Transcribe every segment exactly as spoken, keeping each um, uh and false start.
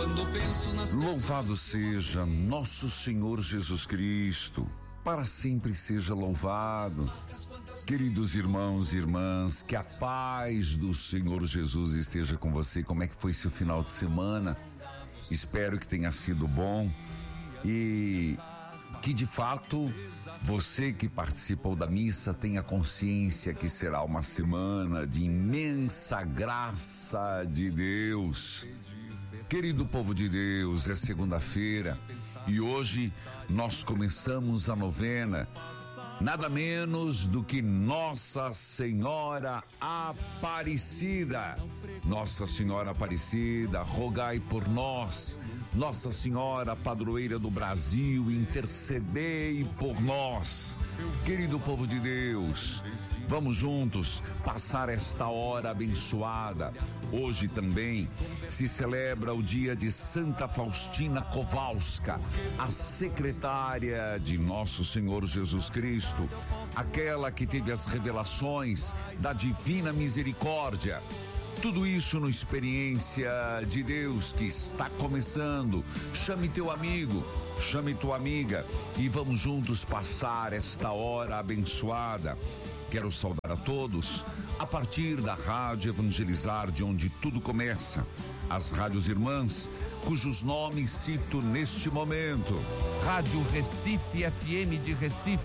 Quando penso nas Louvado seja nosso Senhor Jesus Cristo, para sempre seja louvado. Queridos irmãos e irmãs, que a paz do Senhor Jesus esteja com você. Como é que foi seu final de semana? Espero que tenha sido bom e que de fato você que participou da missa tenha consciência que será uma semana de imensa graça de Deus. Querido povo de Deus, é segunda-feira e hoje nós começamos a novena, nada menos do que Nossa Senhora Aparecida. Nossa Senhora Aparecida, rogai por nós. Nossa Senhora Padroeira do Brasil, intercedei por nós. Querido povo de Deus, vamos juntos passar esta hora abençoada. Hoje também se celebra o dia de Santa Faustina Kowalska, a secretária de Nosso Senhor Jesus Cristo, aquela que teve as revelações da Divina Misericórdia. Tudo isso no Experiência de Deus que está começando. Chame teu amigo, chame tua amiga e vamos juntos passar esta hora abençoada. Quero saudar a todos a partir da Rádio Evangelizar, de onde tudo começa. As rádios irmãs, cujos nomes cito neste momento. Rádio Recife, F M de Recife.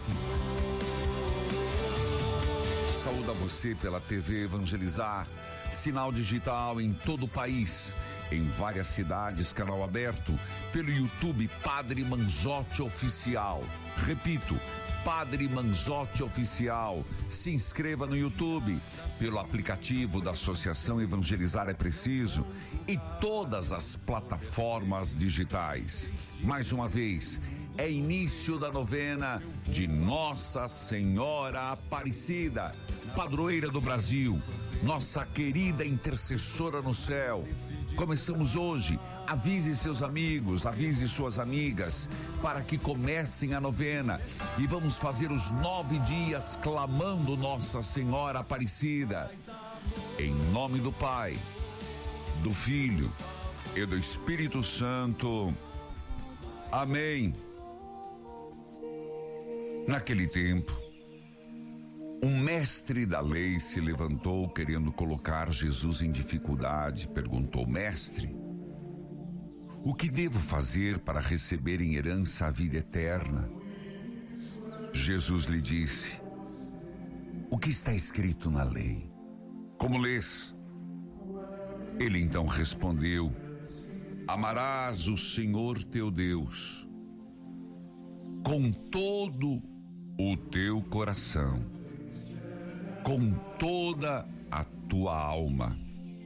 Saúdo a você pela T V Evangelizar, sinal digital em todo o país, em várias cidades, canal aberto, pelo YouTube Padre Manzotti Oficial. Repito, Padre Manzotti Oficial. Se inscreva no YouTube, pelo aplicativo da Associação Evangelizar é Preciso e todas as plataformas digitais. Mais uma vez, é início da novena de Nossa Senhora Aparecida, padroeira do Brasil, nossa querida intercessora no céu. Começamos hoje. Avise seus amigos, avise suas amigas para que comecem a novena e vamos fazer os nove dias clamando Nossa Senhora Aparecida. Em nome do Pai, do Filho e do Espírito Santo. Amém. Naquele tempo, um mestre da lei se levantou querendo colocar Jesus em dificuldade. Perguntou: mestre, o que devo fazer para receber em herança a vida eterna? Jesus lhe disse: o que está escrito na lei? Como lês? Ele então respondeu: amarás o Senhor teu Deus com todo o teu coração, com toda a tua alma,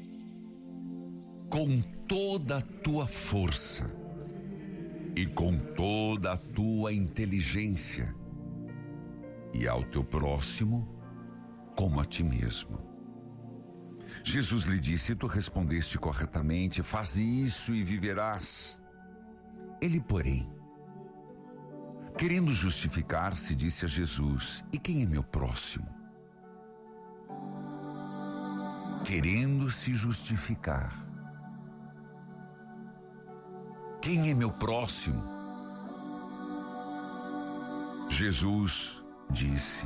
com toda a tua força e com toda a tua inteligência, e ao teu próximo como a ti mesmo. Jesus lhe disse: tu respondeste corretamente, faze isso e viverás. Ele, porém, querendo justificar-se, disse a Jesus: e quem é meu próximo? Querendo se justificar: quem é meu próximo? Jesus disse,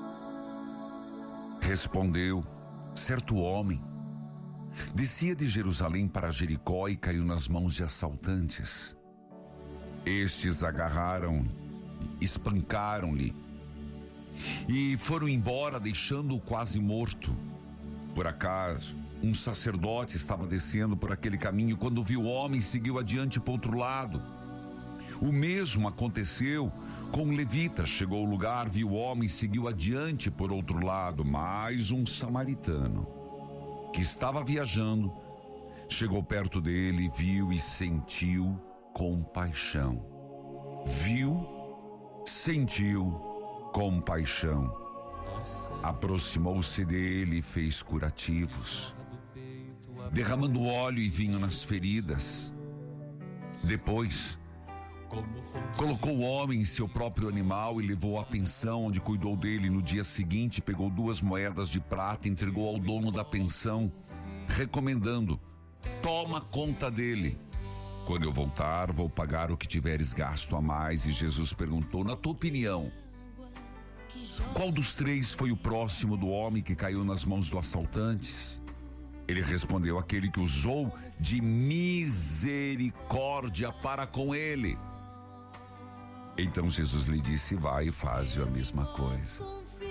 respondeu: certo homem descia de Jerusalém para Jericó e caiu nas mãos de assaltantes. Estes agarraram, espancaram-lhe e foram embora, deixando-o quase morto. Por acaso, um sacerdote estava descendo por aquele caminho quando viu o homem, seguiu adiante para o outro lado. O mesmo aconteceu com um levita. Chegou ao lugar, viu o homem, seguiu adiante por outro lado. Mas um samaritano que estava viajando chegou perto dele, viu e sentiu compaixão. Viu, sentiu compaixão. Aproximou-se dele e fez curativos, derramando óleo e vinho nas feridas. Depois, colocou o homem em seu próprio animal e levou à pensão, onde cuidou dele. No dia seguinte, pegou duas moedas de prata e entregou ao dono da pensão, recomendando: toma conta dele. Quando eu voltar, vou pagar o que tiveres gasto a mais. E Jesus perguntou: na tua opinião, qual dos três foi o próximo do homem que caiu nas mãos dos assaltantes? Ele respondeu: aquele que usou de misericórdia para com ele. Então Jesus lhe disse: vai e faz a mesma coisa.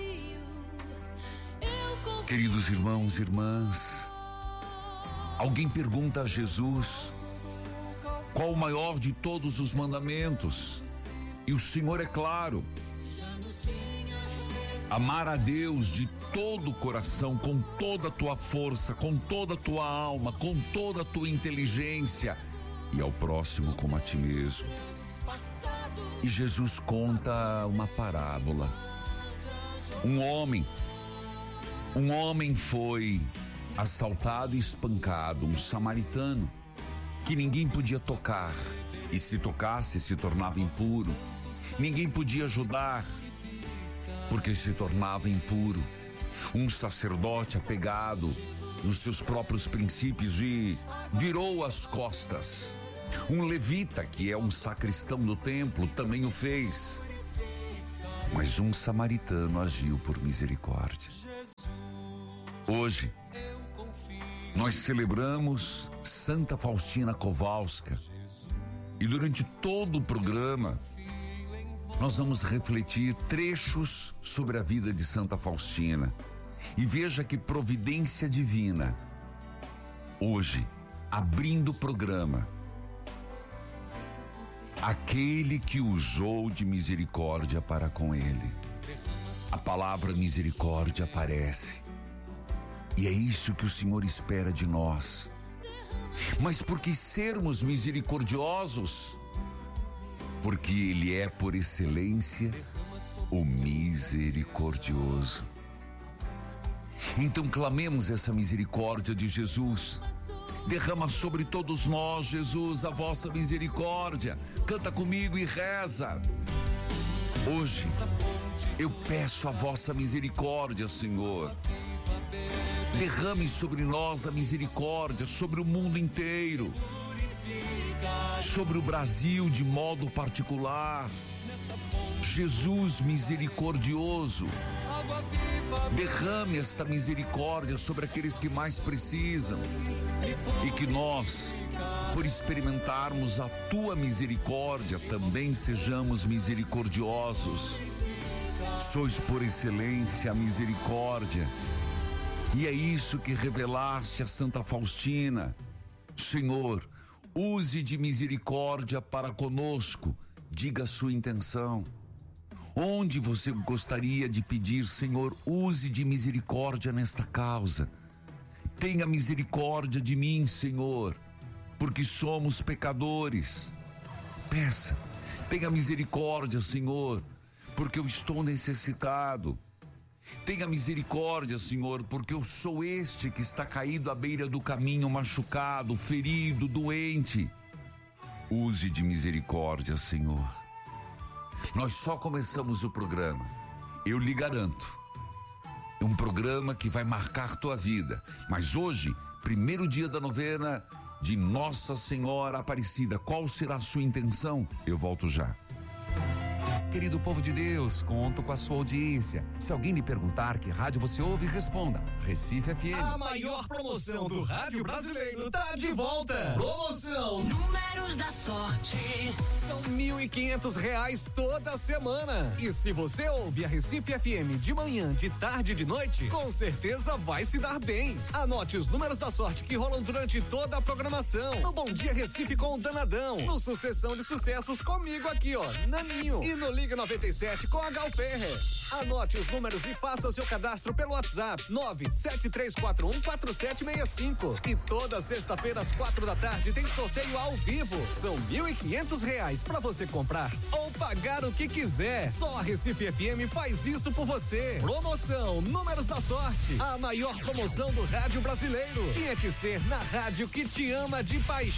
Queridos irmãos e irmãs, alguém pergunta a Jesus qual o maior de todos os mandamentos, e o Senhor é claro: amar a Deus de todo o coração, com toda a tua força, com toda a tua alma, com toda a tua inteligência, e ao próximo como a ti mesmo. E Jesus conta uma parábola. Um homem, um homem foi assaltado e espancado, um samaritano, que ninguém podia tocar, e se tocasse se tornava impuro. Ninguém podia ajudar, porque se tornava impuro. Um sacerdote apegado nos seus próprios princípios e virou as costas. Um levita, que é um sacristão do templo, também o fez. Mas um samaritano agiu por misericórdia. Hoje, nós celebramos Santa Faustina Kowalska, e durante todo o programa nós vamos refletir trechos sobre a vida de Santa Faustina. E veja que providência divina. Hoje, abrindo o programa, aquele que usou de misericórdia para com ele. A palavra misericórdia aparece. E é isso que o Senhor espera de nós. Mas por que sermos misericordiosos? Porque Ele é, por excelência, o misericordioso. Então clamemos essa misericórdia de Jesus. Derrama sobre todos nós, Jesus, a vossa misericórdia. Canta comigo e reza. Hoje eu peço a vossa misericórdia, Senhor. Derrame sobre nós a misericórdia, sobre o mundo inteiro, sobre o Brasil de modo particular. Jesus misericordioso, derrame esta misericórdia sobre aqueles que mais precisam, e que nós, por experimentarmos a tua misericórdia, também sejamos misericordiosos. Sois por excelência a misericórdia, e é isso que revelaste a Santa Faustina. Senhor, use de misericórdia para conosco. Diga a sua intenção. Onde você gostaria de pedir: Senhor, use de misericórdia nesta causa. Tenha misericórdia de mim, Senhor, porque somos pecadores. Peça. Tenha misericórdia, Senhor, porque eu estou necessitado. Tenha misericórdia, Senhor, porque eu sou este que está caído à beira do caminho, machucado, ferido, doente. Use de misericórdia, Senhor. Nós só começamos o programa. Eu lhe garanto, é um programa que vai marcar tua vida. Mas hoje, primeiro dia da novena de Nossa Senhora Aparecida, qual será a sua intenção? Eu volto já. Querido povo de Deus, conto com a sua audiência. Se alguém lhe perguntar que rádio você ouve, responda: Recife F M. A maior promoção do rádio brasileiro tá de volta. Promoção Números da Sorte. São mil e quinhentos reais toda semana. E se você ouve a Recife F M de manhã, de tarde e de noite, com certeza vai se dar bem. Anote os números da sorte que rolam durante toda a programação. No Bom Dia Recife com o Danadão. No Sucessão de Sucessos comigo aqui, ó, Naninho. E no Liga noventa e sete com a Gal Ferrer. Anote os números e faça o seu cadastro pelo WhatsApp nove sete três quatro um quatro sete seis cinco. E toda sexta-feira às quatro da tarde tem sorteio ao vivo. São mil e quinhentos reais para você comprar ou pagar o que quiser. Só a Recife F M faz isso por você. Promoção Números da Sorte. A maior promoção do rádio brasileiro. Tinha que ser na rádio que te ama de paixão.